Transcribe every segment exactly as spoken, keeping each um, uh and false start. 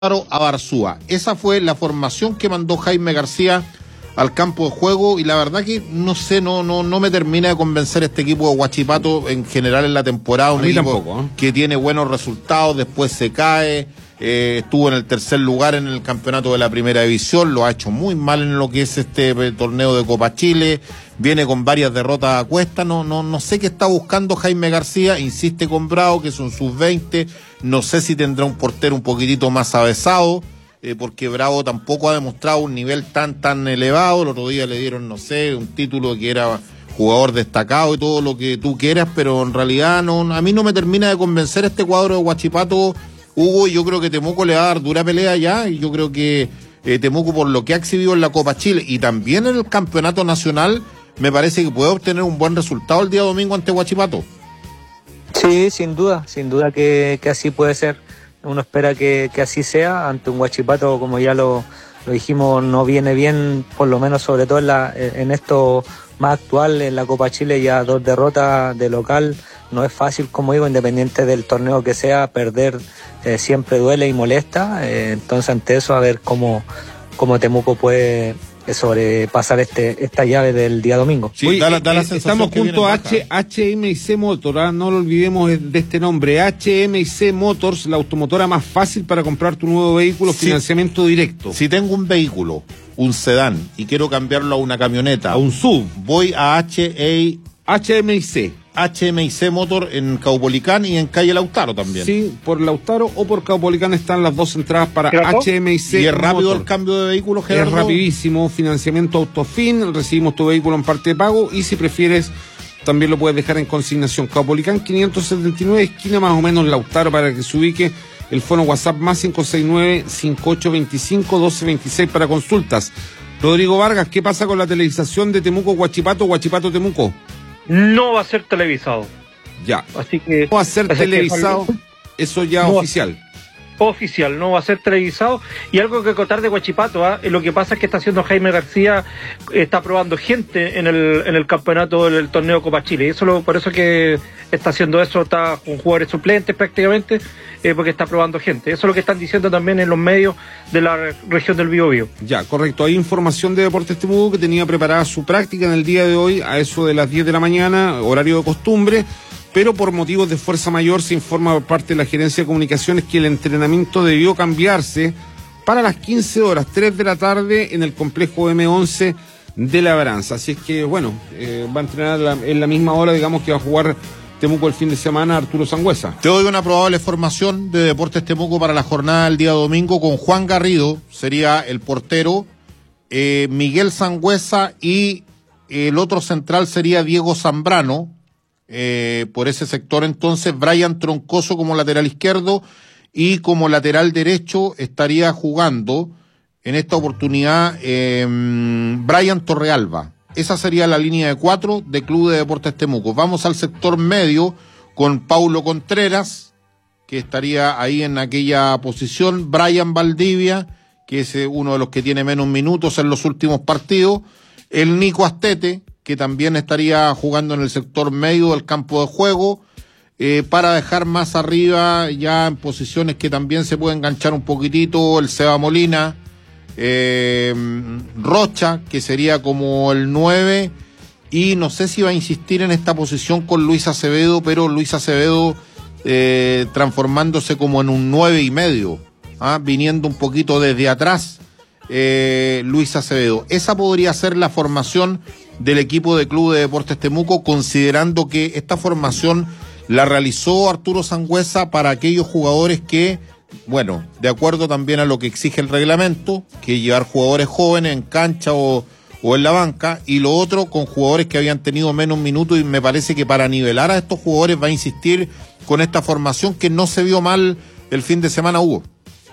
a Barzúa. Esa fue la formación que mandó Jaime García al campo de juego y la verdad que no sé, no no no me termina de convencer este equipo de Huachipato en general en la temporada. Un equipo tampoco, ¿eh? que tiene buenos resultados, después se cae, eh, estuvo en el tercer lugar en el campeonato de la primera división, lo ha hecho muy mal en lo que es este torneo de Copa Chile, viene con varias derrotas a cuesta, no no no sé qué está buscando Jaime García, insiste con Bravo, que son sus veinte, no sé si tendrá un portero un poquitito más avesado, eh, porque Bravo tampoco ha demostrado un nivel tan tan elevado. El otro día le dieron, no sé, un título que era jugador destacado y todo lo que tú quieras, pero en realidad no, a mí no me termina de convencer este cuadro de Huachipato, Hugo, y yo creo que Temuco le va a dar dura pelea ya, y yo creo que eh, Temuco, por lo que ha exhibido en la Copa Chile y también en el Campeonato Nacional, me parece que puede obtener un buen resultado el día domingo ante Huachipato. Sí, sin duda, sin duda que, que así puede ser. Uno espera que, que así sea ante un Huachipato, como ya lo, lo dijimos, no viene bien, por lo menos sobre todo en, la, en esto más actual, en la Copa Chile, ya dos derrotas de local, no es fácil, como digo, independiente del torneo que sea, perder eh, siempre duele y molesta, eh, entonces ante eso a ver cómo, cómo Temuco puede sobrepasar este esta llave del día domingo. Sí, Oye, da la, da la eh, estamos junto a H, H M C Motor, ¿eh? No lo olvidemos de este nombre, H M C Motors, la automotora más fácil para comprar tu nuevo vehículo, sí. Financiamiento directo. Si tengo un vehículo, un sedán, y quiero cambiarlo a una camioneta, a un S U V, voy a H M C. H M C Motor en Caupolicán y en calle Lautaro también. Sí, por Lautaro o por Caupolicán están las dos entradas para H M C. ¿Y es rápido Motor. El cambio de vehículo, Gerardo? Es rapidísimo, financiamiento Autofin, recibimos tu vehículo en parte de pago y si prefieres también lo puedes dejar en consignación. Caupolicán quinientos setenta y nueve, esquina más o menos Lautaro, para que se ubique. El fono WhatsApp más cinco seis nueve, cinco ocho dos cinco, uno dos dos seis para consultas. Rodrigo Vargas, ¿qué pasa con la televisación de Temuco Huachipato, Huachipato Temuco? No va a ser televisado. Ya. Así que no va a ser televisado, que... eso ya no oficial. Oficial, no va a ser televisado. Y algo que contar de Huachipato, ¿eh? Lo que pasa es que está haciendo Jaime García, está probando gente en el en el campeonato del torneo Copa Chile. Y eso lo, por eso que está haciendo eso, está con jugadores suplentes prácticamente, eh, porque está probando gente. Eso es lo que están diciendo también en los medios de la región del Biobío. Ya, correcto. Hay información de Deportes Temuco que tenía preparada su práctica en el día de hoy a eso de las diez de la mañana, horario de costumbre, pero por motivos de fuerza mayor se informa por parte de la Gerencia de Comunicaciones que el entrenamiento debió cambiarse para las quince horas, tres de la tarde, en el complejo M once de Labranza. Así es que, bueno, eh, va a entrenar la, en la misma hora, digamos, que va a jugar Temuco el fin de semana Arturo Sangüesa. Te doy una probable formación de Deportes Temuco para la jornada del día domingo con Juan Garrido, sería el portero, eh, Miguel Sangüesa y el otro central sería Diego Zambrano. Eh, por ese sector entonces Brian Troncoso como lateral izquierdo y como lateral derecho estaría jugando en esta oportunidad eh, Brian Torrealba. Esa sería la línea de cuatro de Club de Deportes Temuco. Vamos al sector medio con Paulo Contreras, que estaría ahí en aquella posición, Brian Valdivia, que es uno de los que tiene menos minutos en los últimos partidos, el Nico Astete, que también estaría jugando en el sector medio del campo de juego, eh, para dejar más arriba ya en posiciones que también se puede enganchar un poquitito, el Seba Molina, eh, Rocha, que sería como el nueve, y no sé si va a insistir en esta posición con Luis Acevedo, pero Luis Acevedo eh, transformándose como en un nueve y medio, ¿ah? Viniendo un poquito desde atrás, eh, Luis Acevedo. Esa podría ser la formación del equipo de Club de Deportes Temuco, considerando que esta formación la realizó Arturo Sangüesa para aquellos jugadores que, bueno, de acuerdo también a lo que exige el reglamento, que llevar jugadores jóvenes en cancha o, o en la banca, y lo otro con jugadores que habían tenido menos minutos, y me parece que para nivelar a estos jugadores va a insistir con esta formación que no se vio mal el fin de semana, Hugo.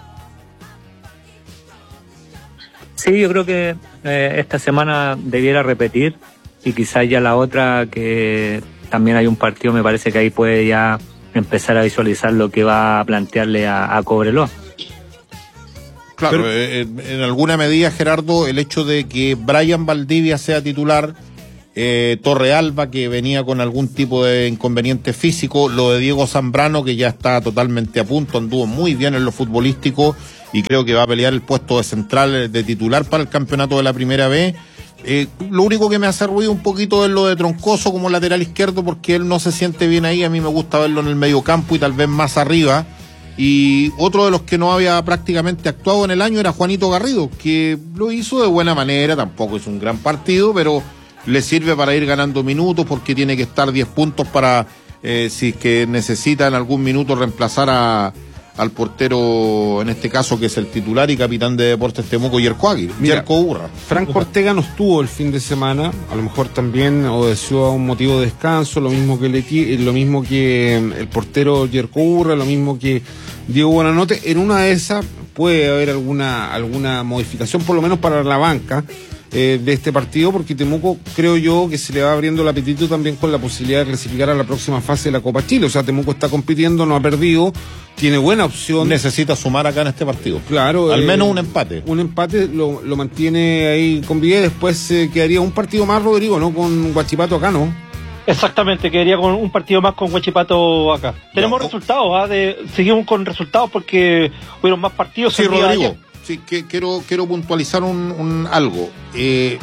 Sí, yo creo que eh, esta semana debiera repetir y quizás ya la otra, que también hay un partido, me parece que ahí puede ya empezar a visualizar lo que va a plantearle a, a Cobreloa. Claro, Pero, eh, en alguna medida, Gerardo, el hecho de que Brian Valdivia sea titular, eh, Torrealba, que venía con algún tipo de inconveniente físico, lo de Diego Zambrano, que ya está totalmente a punto, anduvo muy bien en lo futbolístico, y creo que va a pelear el puesto de central de titular para el campeonato de la Primera B. Eh, lo único que me hace ruido un poquito es lo de Troncoso como lateral izquierdo, porque él no se siente bien ahí. A mí me gusta verlo en el medio campo y tal vez más arriba. Y otro de los que no había prácticamente actuado en el año era Juanito Garrido, que lo hizo de buena manera, tampoco es un gran partido, pero le sirve para ir ganando minutos, porque tiene que estar diez puntos para, eh, si es que necesita en algún minuto reemplazar a, al portero, en este caso que es el titular y capitán de Deportes Temuco, Yerko Aguirre, Yerko Urra. Franco Ortega no estuvo el fin de semana, a lo mejor también obedeció a un motivo de descanso, lo mismo que Leti, lo mismo que el portero Yerko Urra, lo mismo que Diego Buenanote. En una de esas puede haber alguna alguna modificación, por lo menos para la banca eh, de este partido, porque Temuco creo yo que se le va abriendo el apetito también con la posibilidad de clasificar a la próxima fase de la Copa Chile. O sea, Temuco está compitiendo, no ha perdido, tiene buena opción. Necesita sumar acá en este partido. Claro. Al eh, menos un empate. Un empate lo, lo mantiene ahí con vida. Después eh, quedaría un partido más, Rodrigo, ¿no? Con Huachipato acá, ¿no? Exactamente, quedaría con un partido más con Huachipato acá. Tenemos no. resultados, ¿ah? De, seguimos con resultados porque hubieron más partidos. Sí, Rodrigo, sí, que, quiero, quiero puntualizar un, un algo. Eh,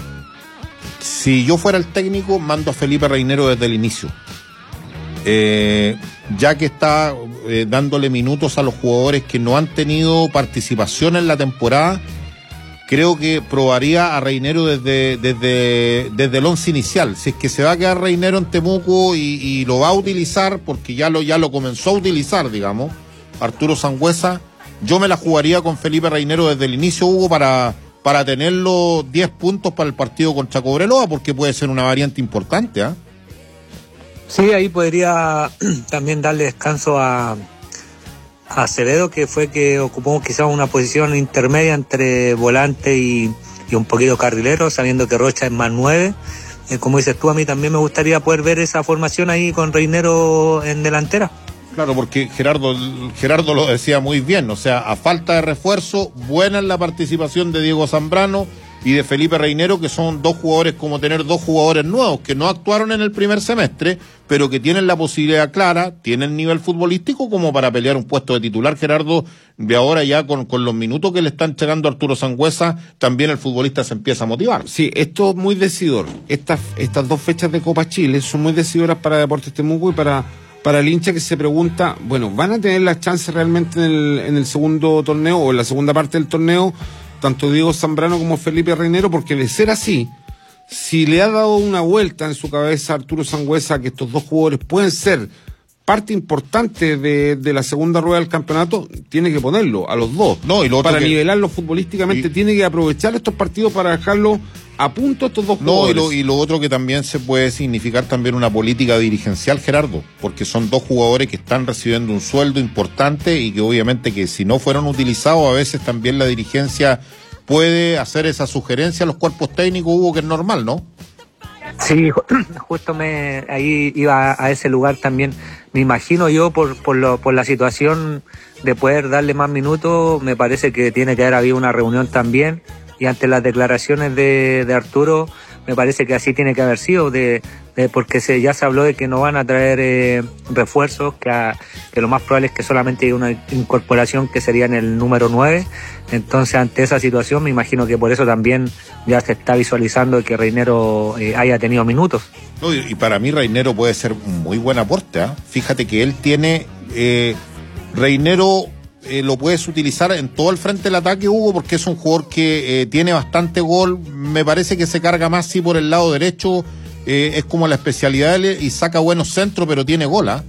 si yo fuera el técnico, mando a Felipe Reinero desde el inicio. Eh, ya que está eh, dándole minutos a los jugadores que no han tenido participación en la temporada, creo que probaría a Reinero desde, desde, desde el once inicial. Si es que se va a quedar Reinero en Temuco y, y lo va a utilizar, porque ya lo, ya lo comenzó a utilizar, digamos, Arturo Sangüesa, yo me la jugaría con Felipe Reinero desde el inicio, Hugo, para, para tener los diez puntos para el partido contra Cobreloa, porque puede ser una variante importante, ¿ah? ¿eh? Sí, ahí podría también darle descanso a, a Acevedo, que fue que ocupó quizás una posición intermedia entre volante y, y un poquito carrilero, sabiendo que Rocha es más nueve. Eh, como dices tú, a mí también me gustaría poder ver esa formación ahí con Reinero en delantera. Claro, porque Gerardo, Gerardo lo decía muy bien, o sea, a falta de refuerzo, buena es la participación de Diego Zambrano y de Felipe Reinero, que son dos jugadores, como tener dos jugadores nuevos, que no actuaron en el primer semestre, pero que tienen la posibilidad clara, tienen nivel futbolístico como para pelear un puesto de titular. Gerardo, de ahora ya con, con los minutos que le están entregando a Arturo Sangüesa, también el futbolista se empieza a motivar. Sí, esto es muy decidor. Estas, estas dos fechas de Copa Chile son muy decidoras para Deportes Temuco y para, para el hincha que se pregunta, bueno, ¿van a tener las chances realmente en el, en el segundo torneo o en la segunda parte del torneo? Tanto Diego Zambrano como Felipe Reinero, porque de ser así, si le ha dado una vuelta en su cabeza a Arturo Sangüesa que estos dos jugadores pueden ser parte importante de, de la segunda rueda del campeonato, tiene que ponerlo a los dos. No, y lo otro para que... nivelarlo futbolísticamente, y... tiene que aprovechar estos partidos para dejarlo a punto estos dos no, jugadores. No, y, y lo otro que también se puede significar también una política dirigencial, Gerardo, porque son dos jugadores que están recibiendo un sueldo importante y que obviamente que si no fueron utilizados, a veces también la dirigencia puede hacer esa sugerencia a los cuerpos técnicos, Hugo, que es normal, ¿no? Sí, justo me ahí iba a ese lugar también. Me imagino yo por por, lo, por la situación de poder darle más minutos, me parece que tiene que haber habido una reunión también, y ante las declaraciones de, de Arturo, me parece que así tiene que haber sido, de, de porque se, ya se habló de que no van a traer eh, refuerzos, que, a, que lo más probable es que solamente hay una incorporación que sería en el número nueve. Entonces, ante esa situación, me imagino que por eso también ya se está visualizando que Reinero eh, haya tenido minutos. No, y, y para mí Reinero puede ser un muy buen aporte, ¿eh? Fíjate que él tiene... Eh, Reinero... Eh, lo puedes utilizar en todo el frente del ataque, Hugo, porque es un jugador que eh, tiene bastante gol. Me parece que se carga más sí por el lado derecho, eh, es como la especialidad de él y saca buenos centros, pero tiene gol, ¿eh?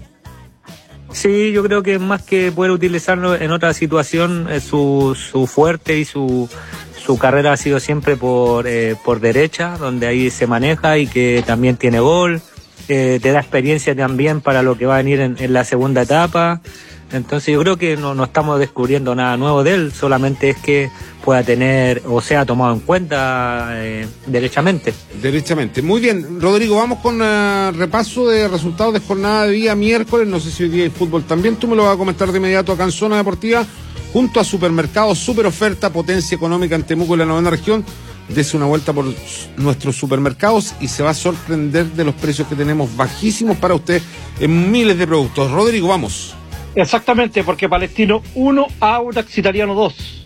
Sí, yo creo que más que poder utilizarlo en otra situación, eh, su, su fuerte y su, su carrera ha sido siempre por, eh, por derecha, donde ahí se maneja y que también tiene gol, eh, te da experiencia también para lo que va a venir en, en la segunda etapa. Entonces yo creo que no, no estamos descubriendo nada nuevo de él, solamente es que pueda tener o sea tomado en cuenta eh, derechamente. Derechamente. Muy bien, Rodrigo, vamos con uh, repaso de resultados de jornada de día miércoles. No sé si hoy día hay fútbol también, tú me lo vas a comentar de inmediato acá en Zona Deportiva, junto a Supermercados Super Oferta, potencia económica en Temuco y la novena región. Dese una vuelta por nuestros supermercados y se va a sorprender de los precios que tenemos bajísimos para usted en miles de productos. Rodrigo, vamos. Exactamente, porque Palestino uno, Audax Italiano dos.